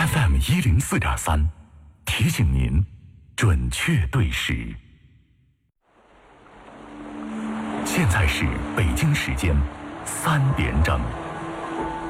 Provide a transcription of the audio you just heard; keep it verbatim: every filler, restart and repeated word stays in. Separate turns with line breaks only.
F M 一零四点三，提醒您准确对时。现在是北京时间三点整。